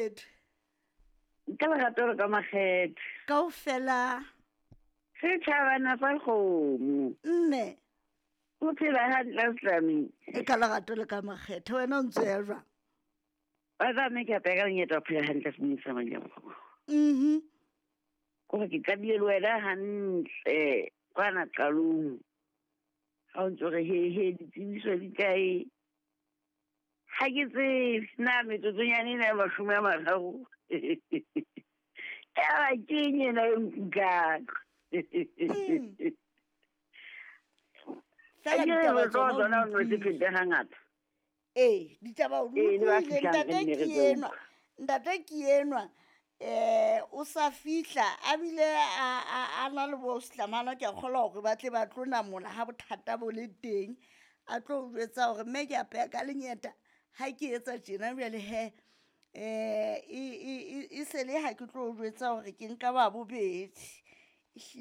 Mokgedi? Ka lerato le ka makgethe. Kaofela. Setjhabana sa kgomo. Nne. O phela hantle Slaming. E ka lerato le ka makgethe wena o ntse ya jwang? Ba tla mme ke apea ka lenyetso a phela hantle Semong sa Manyako. Kore ke qadile le wena hantle kwana qalong. Ha o ntso re he ditsebiso di kae. Ha ke tsebe na metsotsonyane ena ya 30. Ya kenye na e nkukang. Fela ditaba tsona o se phete hangata. ditaba o utlwile ntate ke enwa o sa fihla a bile a na le bo sehlamana ke a kgolwa hore ba tle ba tlo namola ha bothata bo le teng a tlo jwetsa hore mme ke apea ka lenyeta ha ke etsa tjena bjale e se le ha ke tlo jwetsa hore ke nka ba bobedi